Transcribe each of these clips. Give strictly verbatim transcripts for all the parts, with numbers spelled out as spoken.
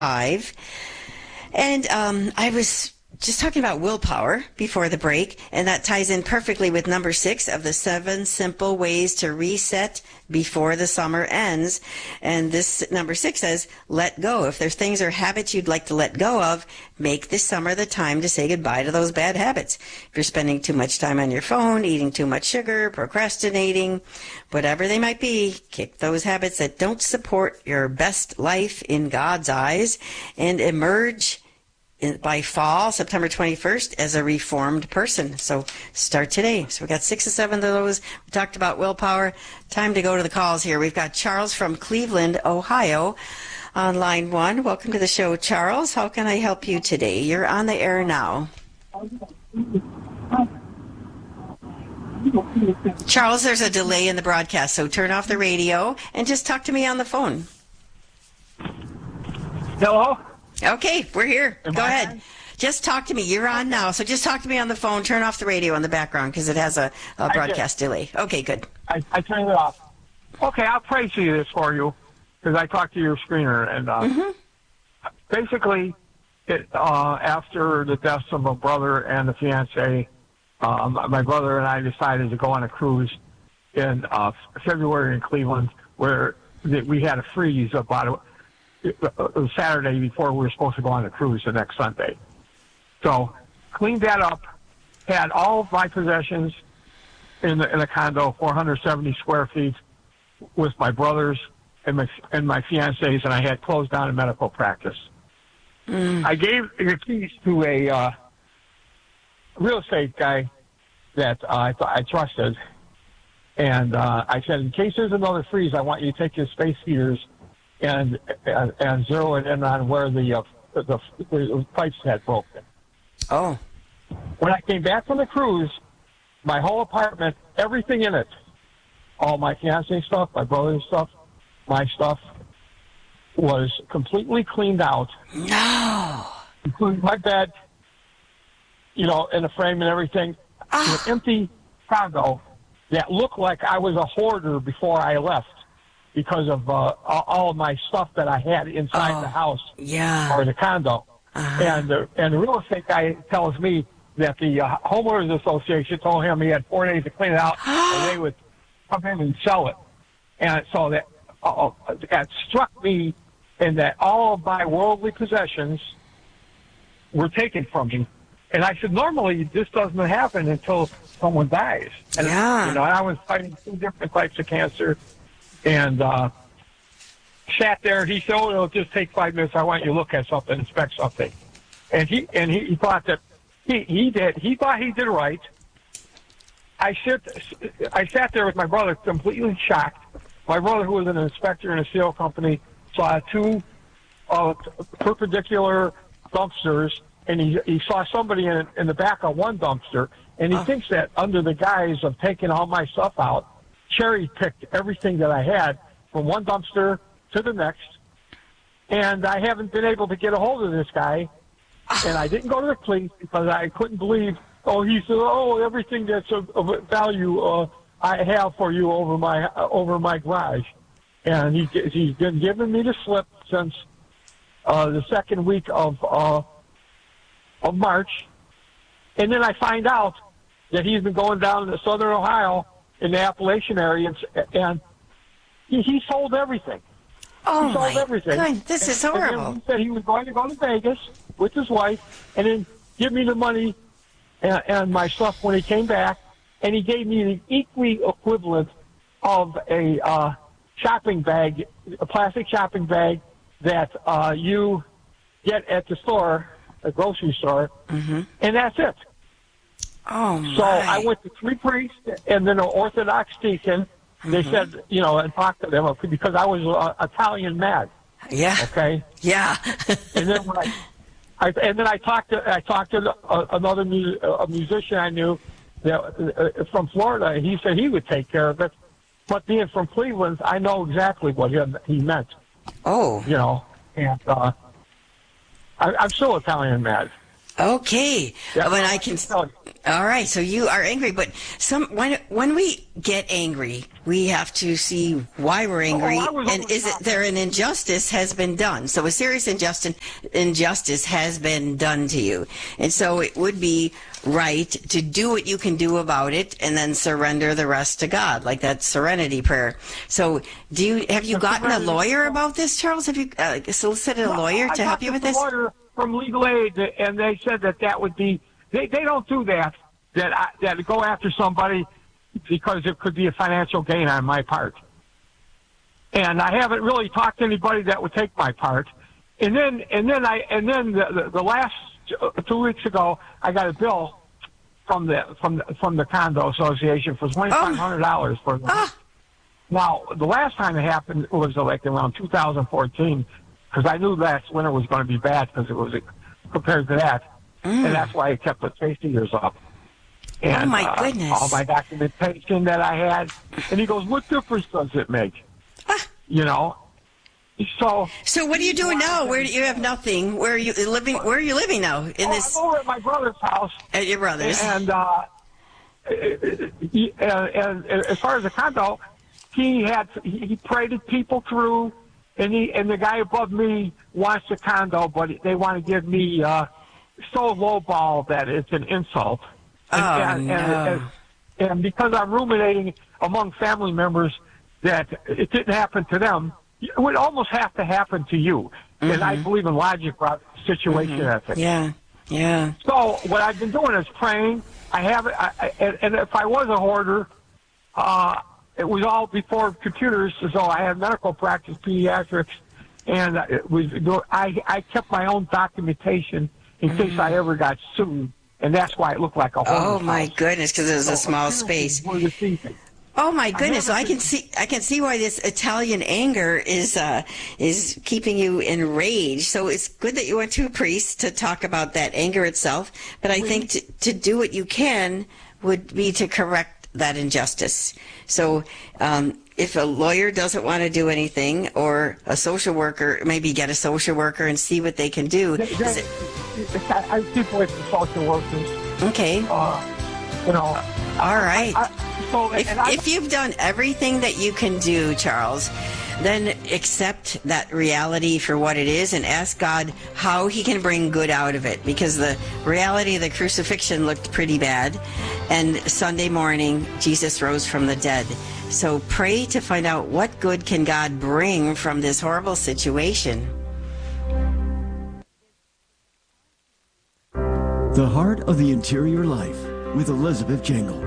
Five. And um, I was just talking about willpower before the break, and that ties in perfectly with number six of the seven simple ways to reset before the summer ends. And this number six says, let go. If there's things or habits you'd like to let go of, make this summer the time to say goodbye to those bad habits. If you're spending too much time on your phone, eating too much sugar, procrastinating, whatever they might be, kick those habits that don't support your best life in God's eyes and emerge in, by fall, September twenty-first, as a reformed person. So start today. So we got six or seven of those. We talked about willpower. Time to go to the calls here. We've got Charles from Cleveland, Ohio, on line one. Welcome to the show, Charles. How can I help you today? You're on the air now. Charles, there's a delay in the broadcast, so turn off the radio and just talk to me on the phone. Hello? Okay, we're here. Am Go I ahead. on? Just talk to me. You're on now, so just talk to me on the phone. Turn off the radio in the background because it has a, a broadcast delay. Okay, good. I, I turned it off. Okay, I'll pray to you this for you because I talked to your screener. And uh, Mm-hmm. basically, it, uh, after the deaths of a brother and a fiance, um, my brother and I decided to go on a cruise in uh, February in Cleveland where th- we had a freeze about a, a Saturday before we were supposed to go on the cruise the next Sunday. So cleaned that up, had all of my possessions in the, in a condo, four hundred seventy square feet, with my brothers and my and my fiancés, and I had closed down a medical practice. Mm. I gave the keys to a uh, real estate guy that uh, I thought I trusted, and uh, I said, in case there's another freeze, I want you to take your space heaters and and, and zero it in on where the, uh, the the pipes had broken. Oh. When I came back from the cruise, my whole apartment, everything in it, all my fiancé stuff, my brother's stuff, my stuff, was completely cleaned out. No. Including my bed, you know, in a frame and everything. Ah. An empty condo that looked like I was a hoarder before I left because of uh, all all of my stuff that I had inside Oh, the house yeah. or the condo. Uh-huh. And the, and the real estate guy tells me that the uh, homeowners association told him he had four days to clean it out, and they would come in and sell it. And so that uh, that struck me, in that all of my worldly possessions were taken from me. And I said, normally this doesn't happen until someone dies. And, Yeah. you know, I was fighting two different types of cancer, and uh, sat there. He said, "Oh, it'll just take five minutes. I want you to look at something, inspect something." And he and he, he thought that he he did. He thought he did right. I sit I sat there with my brother, completely shocked. My brother, who was an inspector in a steel company, saw two uh, perpendicular dumpsters, and he he saw somebody in in the back of one dumpster, and he Oh. thinks that under the guise of taking all my stuff out, cherry picked everything that I had from one dumpster to the next, and I haven't been able to get a hold of this guy, and I didn't go to the police because I couldn't believe. Oh, he said, "Oh, everything that's of, of value uh, I have for you over my uh, over my garage," and he he's been giving me the slip since uh, the second week of uh, of March, and then I find out that he's been going down to Southern Ohio in the Appalachian area, and, and he, he sold everything. Oh, He sold my everything. God. This is And- and then horrible. he said he was going to go to Vegas with his wife and then give me the money and, and my stuff when he came back. And he gave me the equally equivalent of a uh, shopping bag, a plastic shopping bag that uh, you get at the store, a grocery store, Mm-hmm. and that's it. Oh, my. So I went to three priests and then an Orthodox deacon. They Mm-hmm. said, you know, and talked to them because I was uh, Italian mad. Yeah. Okay, Yeah. and then when I, I and then I talked to I talked to uh, another mu- a musician I knew that uh, from Florida. He said he would take care of it, but being from Cleveland, I know exactly what he, he meant. Oh, You know, and uh, I, I'm still Italian mad. okay. Yeah, When I can, tell you. All right, so you are angry, but some when when we get angry, we have to see why we're angry, Oh, I was and is it there an injustice has been done? So a serious injustice injustice has been done to you, and so it would be right to do what you can do about it, and then surrender the rest to God, like that serenity prayer. So, do you have you gotten a lawyer about this, Charles? Have you uh, solicited a lawyer to help you with this? I got a lawyer from Legal Aid, and they said that that would be. They they don't do that. That I, that go after somebody because it could be a financial gain on my part. And I haven't really talked to anybody that would take my part. And then and then I and then the, the, the last two weeks ago, I got a bill from the from the, from the condo association for twenty five hundred dollars for. The, Ah. Now the last time it happened was like around two thousand fourteen, because I knew last winter was going to be bad because it was compared to that. Mm. And that's why I kept the safety years up. And, oh, my uh, goodness. all my documentation that I had. And he goes, what difference does it make? Ah. You know? So So what are you doing now? Where do you have nothing? Where are you living? Where are you living now? In oh, this? I'm over at my brother's house. At your brother's. And, uh, he, and, and as far as the condo, he had, he paraded people through, and he, and the guy above me wants the condo, but they want to give me, uh, so lowball that it's an insult. And, oh, and, no. and, and, and because I'm ruminating among family members that it didn't happen to them, it would almost have to happen to you. Mm-hmm. And I believe in logic about situation mm-hmm. ethics. Yeah, yeah. So what I've been doing is praying. I have it, I, I, and, and if I was a hoarder, uh, it was all before computers, so I had medical practice, pediatrics, and it was I, I kept my own documentation in mm-hmm. case I ever got sued, and that's why it looked like a Oh my house. goodness, because it was so a small space. Oh my goodness! So I can see I can see why this Italian anger is uh, is keeping you enraged. So it's good that you went to a priest to talk about that anger itself. But I think to, to do what you can would be to correct that injustice. So um, if a lawyer doesn't want to do anything, or a social worker, maybe get a social worker and see what they can do. They, they, it, I, I keep with the social workers. Okay. Uh, you know. All right. I, I, so, if, I, if you've done everything that you can do, Charles, then accept that reality for what it is and ask God how he can bring good out of it, because the reality of the crucifixion looked pretty bad, and Sunday morning Jesus rose from the dead. So pray to find out what good can God bring from this horrible situation. The Heart of the Interior Life with Elizabeth Jangle.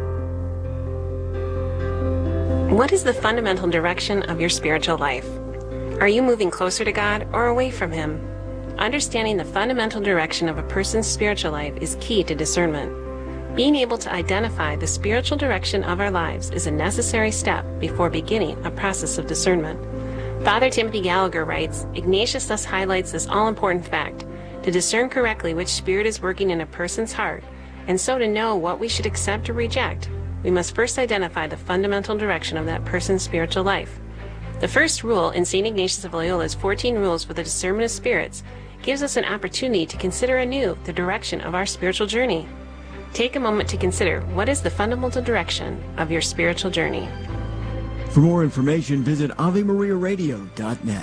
What is the fundamental direction of your spiritual life? Are you moving closer to God or away from Him? Understanding the fundamental direction of a person's spiritual life is key to discernment. Being able to identify the spiritual direction of our lives is a necessary step before beginning a process of discernment. Father Timothy Gallagher writes, Ignatius thus highlights this all-important fact: to discern correctly which spirit is working in a person's heart, and so to know what we should accept or reject, we must first identify the fundamental direction of that person's spiritual life. The first rule in Saint Ignatius of Loyola's fourteen Rules for the Discernment of Spirits gives us an opportunity to consider anew the direction of our spiritual journey. Take a moment to consider, what is the fundamental direction of your spiritual journey? For more information, visit Ave Maria Radio dot net.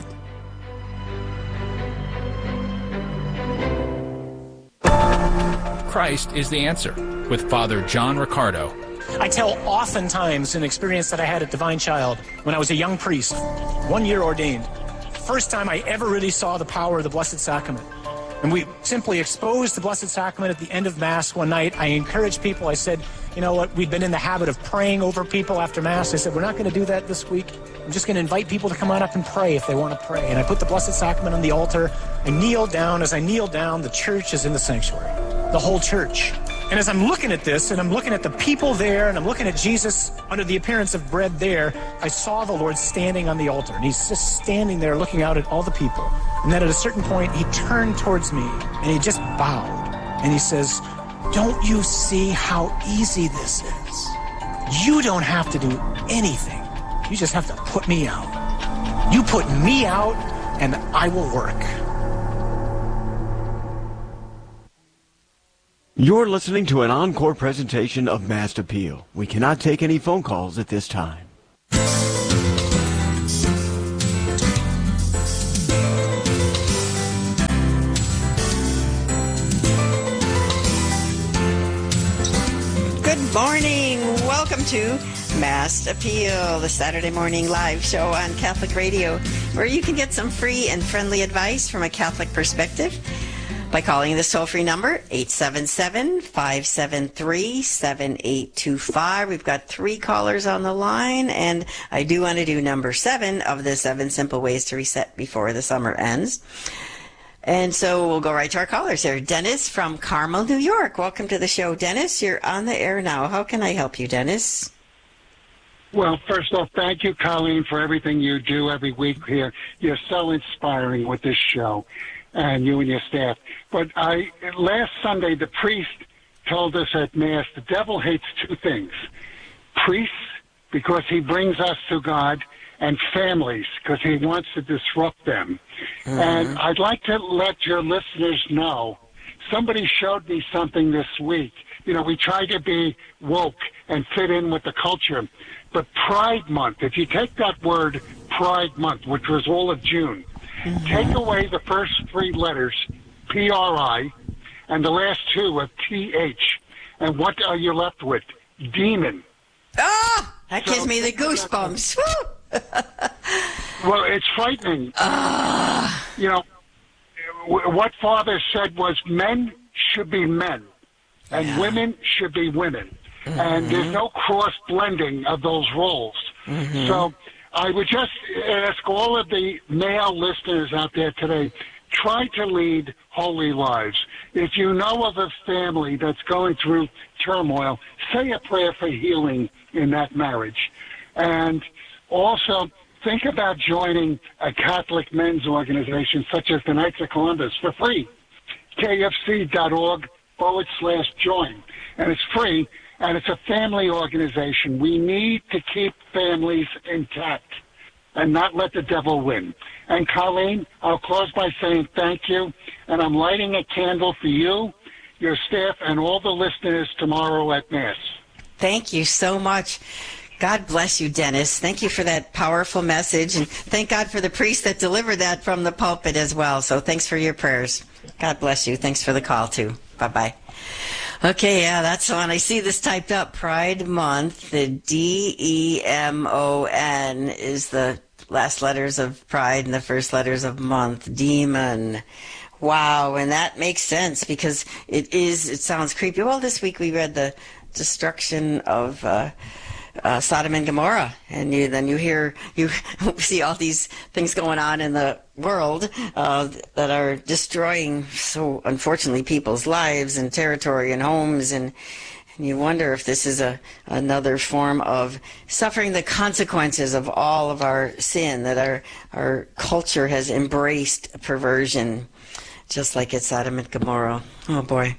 Christ is the Answer with Father John Riccardo. I tell oftentimes an experience that I had at Divine Child when I was a young priest, one year ordained. First time I ever really saw the power of the Blessed Sacrament. And we simply exposed the Blessed Sacrament at the end of Mass one night. I encouraged people. I said, you know what, we've been in the habit of praying over people after Mass. I said, we're not going to do that this week. I'm just going to invite people to come on up and pray if they want to pray. And I put the Blessed Sacrament on the altar. I kneel down. As I kneel down, the church is in the sanctuary, the whole church. And as I'm looking at this, and I'm looking at the people there, and I'm looking at Jesus under the appearance of bread there, I saw the Lord standing on the altar. And he's just standing there looking out at all the people. And then at a certain point, he turned towards me, and he just bowed. And he says, don't you see how easy this is? You don't have to do anything. You just have to put me out. You put me out, and I will work. You're listening to an encore presentation of Mass Appeal. We cannot take any phone calls at this time. Good morning. Welcome to Mass Appeal, the Saturday morning live show on Catholic Radio, where you can get some free and friendly advice from a Catholic perspective by calling this toll-free number, eight seven seven, five seven three, seven eight two five. We've got three callers on the line, and I do want to do number seven of the seven simple ways to reset before the summer ends. And so we'll go right to our callers here. Dennis from Carmel, New York. Welcome to the show, Dennis. You're on the air now. How can I help you, Dennis? Well, first off, thank you, Colleen, for everything you do every week here. You're so inspiring with this show, and you and your staff. But I, last Sunday, the priest told us at Mass, the devil hates two things. Priests, because he brings us to God, and families, because he wants to disrupt them. Mm-hmm. And I'd like to let your listeners know, somebody showed me something this week. You know, we try to be woke and fit in with the culture. But Pride Month, if you take that word Pride Month, which was all of June, mm-hmm. take away the first three letters, P R I, and the last two of T H, and what are you left with? Demon. Ah! That so, gives me the goosebumps. Well, it's frightening. Uh, you know, what Father said was men should be men, and yeah. women should be women. Mm-hmm. And there's no cross-blending of those roles. Mm-hmm. So I would just ask all of the male listeners out there today, try to lead holy lives. If you know of a family that's going through turmoil, say a prayer for healing in that marriage. And also, think about joining a Catholic men's organization such as the Knights of Columbus for free. kfc.org forward slash join. And it's free, and it's a family organization. We need to keep families intact and not let the devil win. And Colleen, I'll close by saying thank you, and I'm lighting a candle for you, your staff, and all the listeners tomorrow at Mass. Thank you so much. God bless you, Dennis. Thank you for that powerful message, and thank God for the priest that delivered that from the pulpit as well. So thanks for your prayers. God bless you. Thanks for the call, too. Bye-bye. Okay, yeah, that's the one. I see this typed up. Pride Month, the D E M O N is the last letters of pride and the first letters of month. Demon. Wow, and that makes sense because it is, it sounds creepy. Well, this week we read the destruction of uh, uh, Sodom and Gomorrah, and you, then you hear, you see all these things going on in the world uh, that are destroying, so unfortunately, people's lives and territory and homes, and, and you wonder if this is a another form of suffering the consequences of all of our sin, that our our culture has embraced perversion, just like at Sodom and Gomorrah. Oh boy.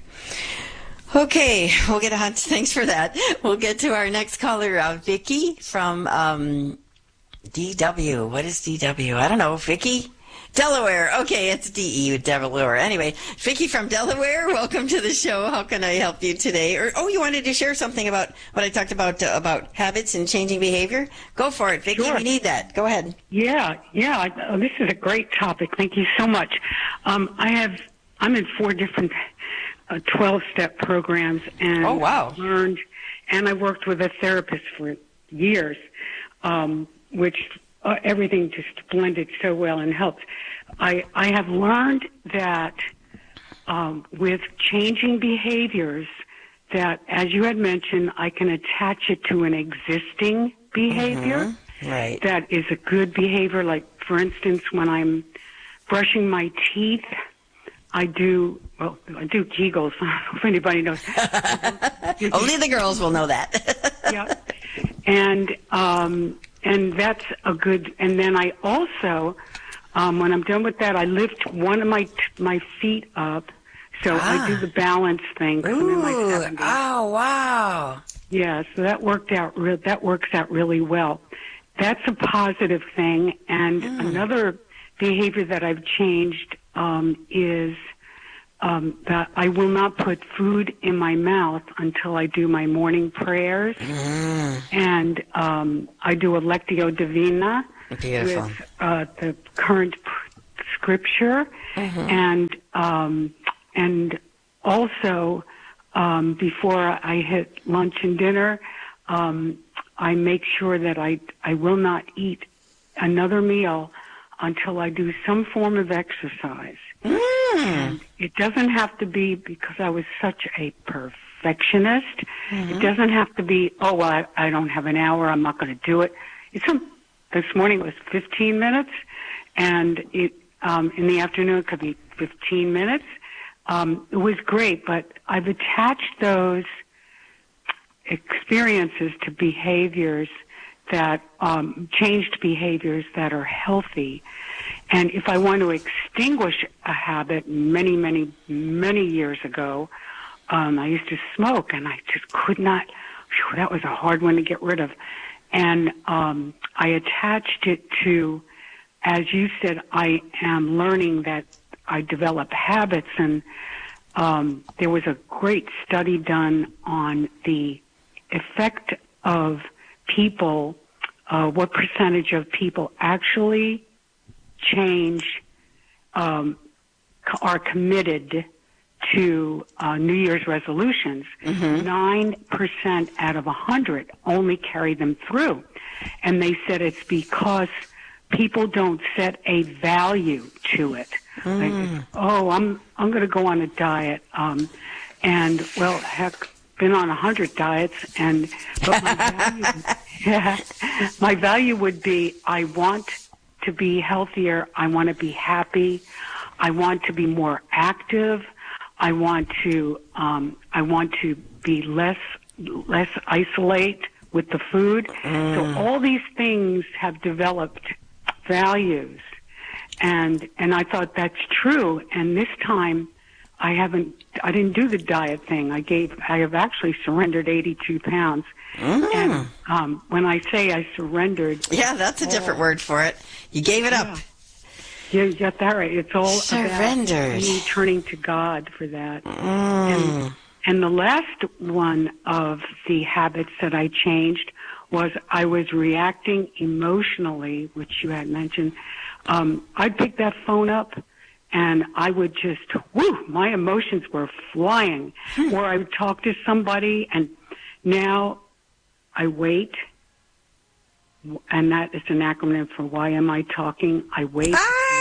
Okay, we'll get on. Thanks for that. We'll get to our next caller, uh, Vicky from um, D W. What is D W? I don't know. Vicky? Delaware. Okay, it's D E U, Delaware. Anyway, Vicky from Delaware, welcome to the show. How can I help you today? Or oh, you wanted to share something about what I talked about uh, about habits and changing behavior? Go for it, Vicky. Sure. We need that. Go ahead. Yeah, yeah. Uh, this is a great topic. Thank you so much. Um, I have. I'm in four different uh, twelve-step programs, and oh wow, I've learned. And I worked with a therapist for years, um, which. Uh, everything just blended so well and helped. I, I have learned that um, with changing behaviors, that, as you had mentioned, I can attach it to an existing behavior. Mm-hmm. Right. That is a good behavior. Like, for instance, when I'm brushing my teeth, I do, well, I do Kegels. I don't know if anybody knows. Only the girls will know that. Yeah. And, um, And that's a good, and then I also, um, when I'm done with that, I lift one of my my feet up, so ah. I do the balance thing. Ooh, I'm in my seventies. Oh, wow. Yeah, so that worked out, re- that works out really well. That's a positive thing, and mm. another behavior that I've changed um, is um, that I will not put food in my mouth until I do my morning prayers. Mm. And um, I do a Lectio Divina Beautiful. with uh, the current pr- scripture. Mm-hmm. And, um, and also, um, before I hit lunch and dinner, um, I make sure that I, I will not eat another meal until I do some form of exercise. Mm. And it doesn't have to be because I was such a perfectionist. Mm-hmm. It doesn't have to be, oh, well, I, I don't have an hour, I'm not going to do it. It's some, this morning it was fifteen minutes, and it um, in the afternoon it could be fifteen minutes. Um, it was great, but I've attached those experiences to behaviors that um, changed behaviors that are healthy. And if I want to extinguish a habit, many, many, many years ago, um, I used to smoke, and I just could not. Whew, that was a hard one to get rid of. And um, I attached it to, as you said, I am learning that I develop habits, and um, there was a great study done on the effect of people, uh, what percentage of people actually change, um, are committed to uh, New Year's resolutions. Mm-hmm. Nine percent out of a hundred only carry them through, and they said it's because people don't set a value to it. Mm. Like, oh, I'm I'm going to go on a diet, um, and well, heck, been on a hundred diets, and but my value, yeah, my value would be I want to be healthier. I want to be happy. I want to be more active. I want to um, I want to be less less isolate with the food. Mm. So all these things have developed values, and and I thought that's true. And this time, I haven't. I didn't do the diet thing. I gave. I have actually surrendered eighty-two pounds. Mm. And um, when I say I surrendered, yeah, that's a oh, different word for it. You gave it yeah. up. Yeah, you got that right. It's all surrendered. About me turning to God for that. Mm. And, and the last one of the habits that I changed was I was reacting emotionally, which you had mentioned. Um, I'd pick that phone up, and I would just, whoo, my emotions were flying. Hmm. Or I would talk to somebody, and now I wait. And that is an acronym for why am I talking? I wait.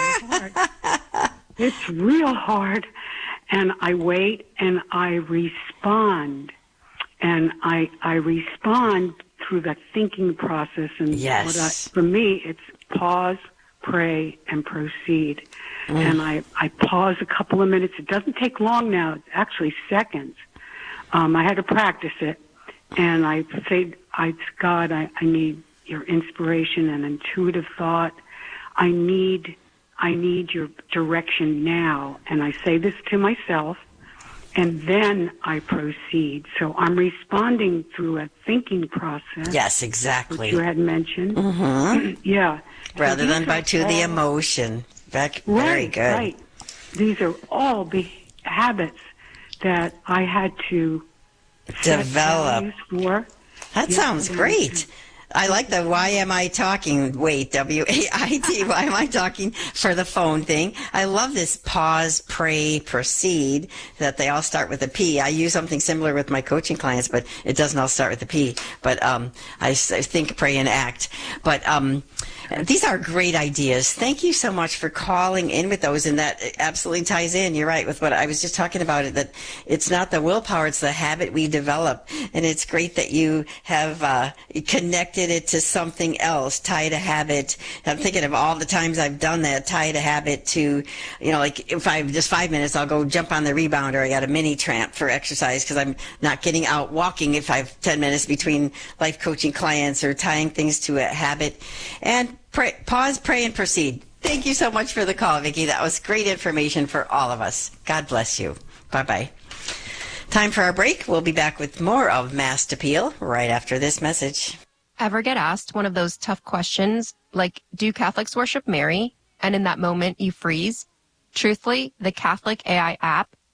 Ah! It's real hard. And I wait and I respond. And I I respond through that thinking process. And yes. what I, for me, it's pause, pray, and proceed. Mm. And I, I pause a couple of minutes. It doesn't take long now. It's actually seconds. Um, I had to practice it. And I say, I, God, I, I need your inspiration and intuitive thought. I need, I need your direction now. And I say this to myself, and then I proceed. So I'm responding through a thinking process. Yes, exactly. Which you had mentioned. Mm-hmm. Yeah. Rather so than by to all, the emotion. Back, right, very good. Right. These are all be- habits that I had to develop. For. That yeah, sounds great. I like the why am I talking, wait, W A I T, why am I talking for the phone thing. I love this pause, pray, proceed, that they all start with a P. I use something similar with my coaching clients, but it doesn't all start with a P. But um, I, I think, pray, and act. But um, these are great ideas. Thank you so much for calling in with those, and that absolutely ties in. You're right with what I was just talking about, it that it's not the willpower, it's the habit we develop. And it's great that you have uh, connected it to something else, tied a habit. I'm thinking of all the times I've done that, tied a habit to, you know, like if I have just five minutes, I'll go jump on the rebounder. I got a mini tramp for exercise because I'm not getting out walking if I have ten minutes between life coaching clients, or tying things to a habit. And pray, pause, pray, and proceed. Thank you so much for the call, Vicki. That was great information for all of us. God bless you. Bye-bye. Time for our break. We'll be back with more of Mass Appeal right after this message. Ever get asked one of those tough questions, like, do Catholics worship Mary? And in that moment, you freeze? Truthfully, the Catholic A I app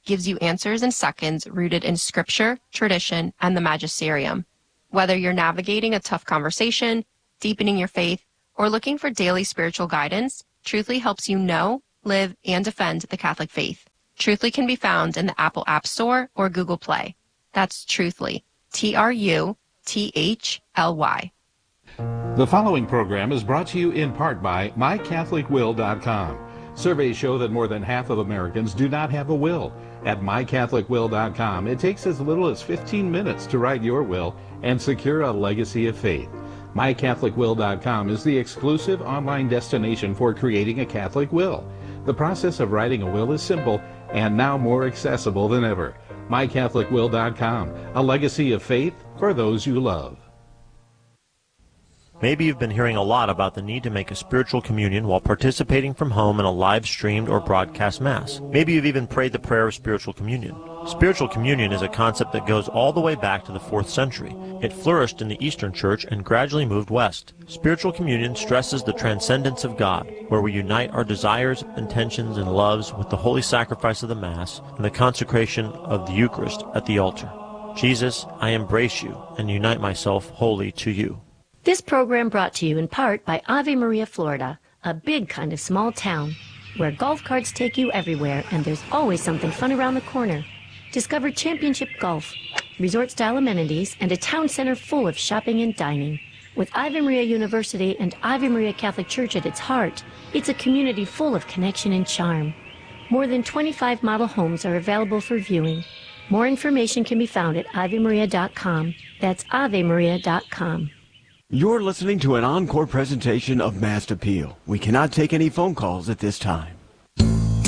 gives you answers in seconds rooted in scripture, tradition, and the magisterium. Whether you're navigating a tough conversation, deepening your faith, or looking for daily spiritual guidance, Truthly helps you know, live, and defend the Catholic faith. Truthly can be found in the Apple App Store or Google Play. That's Truthly, T R U T H L Y. The following program is brought to you in part by my catholic will dot com. Surveys show that more than half of Americans do not have a will. At my catholic will dot com, it takes as little as fifteen minutes to write your will and secure a legacy of faith. my catholic will dot com is the exclusive online destination for creating a Catholic will. The process of writing a will is simple and now more accessible than ever. my catholic will dot com, a legacy of faith for those you love. Maybe you've been hearing a lot about the need to make a spiritual communion while participating from home in a live-streamed or broadcast Mass. Maybe you've even prayed the prayer of spiritual communion. Spiritual communion is a concept that goes all the way back to the fourth century. It flourished in the Eastern Church and gradually moved west. Spiritual communion stresses the transcendence of God, where we unite our desires, intentions, and loves with the holy sacrifice of the Mass and the consecration of the Eucharist at the altar. Jesus, I embrace you and unite myself wholly to you. This program brought to you in part by Ave Maria, Florida, a big kind of small town where golf carts take you everywhere and there's always something fun around the corner. Discover championship golf, resort-style amenities, and a town center full of shopping and dining. With Ave Maria University and Ave Maria Catholic Church at its heart, it's a community full of connection and charm. More than twenty-five model homes are available for viewing. More information can be found at ave maria dot com. That's ave maria dot com. You're listening to an encore presentation of Mass Appeal. We cannot take any phone calls at this time.